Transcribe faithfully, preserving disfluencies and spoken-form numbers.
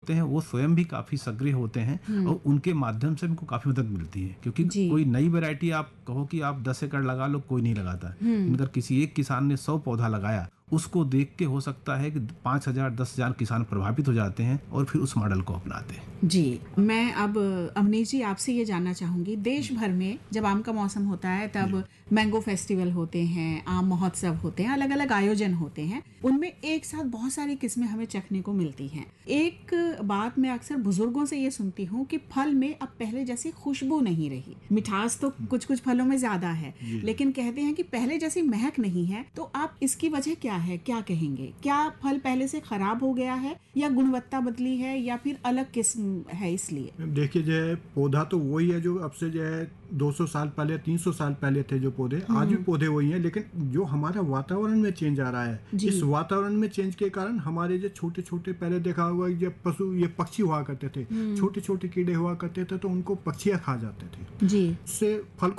होते हैं वो स्वयं भी काफी सक्रिय होते हैं और उनके माध्यम से उनको काफी मदद मिलती है, क्योंकि कोई नई वैरायटी आप कहो कि आप दस एकड़ लगा लो, कोई नहीं लगाता। अगर किसी एक किसान ने सौ पौधा लगाया, उसको देख के हो सकता है कि पाँच हजार दस हजार किसान प्रभावित हो जाते हैं और फिर उस मॉडल को अपनाते हैं। जी, मैं अब अवनीश जी आपसे ये जानना चाहूंगी, देश भर में जब आम का मौसम होता है तब मैंगो फेस्टिवल होते हैं, आम महोत्सव होते हैं, अलग अलग आयोजन होते हैं, उनमें एक साथ बहुत सारी किस्में हमें चखने को मिलती हैं। एक बात मैं अक्सर बुजुर्गों से ये सुनती हूँ कि फल में अब पहले जैसी खुशबू नहीं रही। मिठास तो कुछ कुछ फलों में ज्यादा है, लेकिन कहते हैं कि पहले जैसी महक नहीं है। तो आप इसकी वजह क्या है, क्या कहेंगे? क्या फल पहले से खराब हो गया है या गुणवत्ता बदली है या फिर अलग किस्म है इसलिए? देखिए, जो है पौधा तो वही है जो अब से जो है दो सौ साल पहले तीन सौ साल पहले थे जो पौधे, आज भी पौधे वही हैं, लेकिन जो हमारा वातावरण में चेंज आ रहा है, इस वातावरण में चेंज के कारण हमारे जो छोटे छोटे, पहले देखा होगा जब पशु ये पक्षी हुआ करते थे, छोटे छोटे कीड़े हुआ करते थे तो उनको पक्षियां खा जाते थे, जी, उससे फल